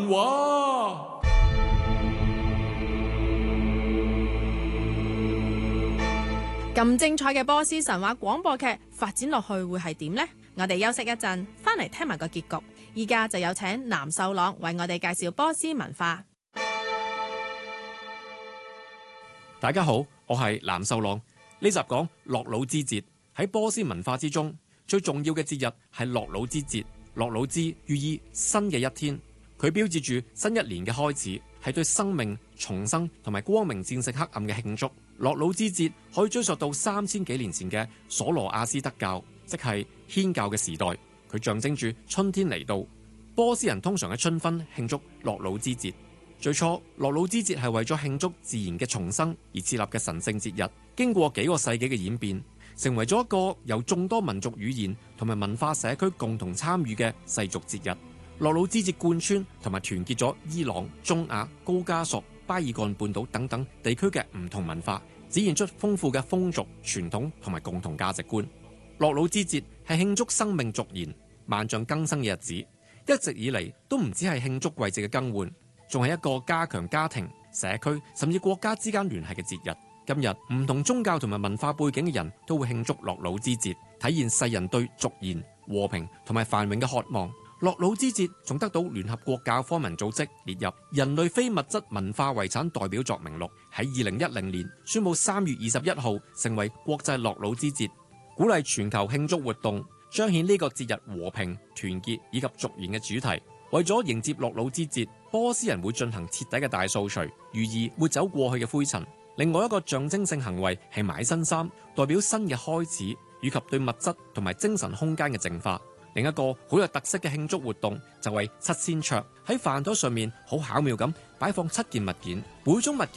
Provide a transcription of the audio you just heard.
神話。 咁精彩嘅波斯神話廣播劇發展落去會係點呢？我哋休息一陣，翻嚟聽埋個結局。依家就有請藍秀朗為我哋介紹波斯文化。 大家好，我係藍秀朗。呢集講洛魯之節。喺波斯文化之中，最重要嘅節日係洛魯之節。洛魯之寓意新嘅一天，佢標誌住新一年嘅開始，係對生命重生同埋光明戰勝黑暗嘅慶祝。洛魯之節可以追溯到3000幾年前嘅瑣羅亞斯德教，即係祆教嘅時代。佢象徵住春天嚟到。波斯人通常喺春分慶祝洛魯之節。最初，洛魯之節係為咗慶祝自然嘅重生而設立嘅神聖節日。經過幾個世紀嘅演變，成為咗一個由眾多民族語言同埋文化社區共同參與嘅世俗節日。洛魯之節貫穿同埋團結咗伊朗、中亞、高加索、巴爾幹半島等等地區嘅唔同文化，展現出豐富嘅風俗傳統同埋共同價值觀。洛魯之節係慶祝生命續延、萬象更新嘅日子，一直以嚟都唔止係慶祝季節嘅更換，仲係一個加強家庭、社區甚至國家之間聯繫嘅節日。今日唔同宗教同埋文化背景嘅人都會慶祝洛魯之節，體現世人對續延、和平同埋繁榮嘅渴望。洛魯之節仲得到聯合國教科文組織列入人類非物質文化遺產代表作名錄，喺2010年宣布3月21號成為國際洛魯之節，鼓勵全球慶祝活動，彰顯呢個節日和平、團結以及續延嘅主題。為咗迎接洛魯之節，波斯人會進行徹底嘅大掃除，寓意會走過去嘅灰塵。另外一個象徵性行為係買新衫，代表新嘅開始，以及對物質同埋精神空間嘅淨化。另一個好有特色嘅慶祝活動就係七仙桌，喺飯台上面好巧妙咁擺放7件物件，每種物件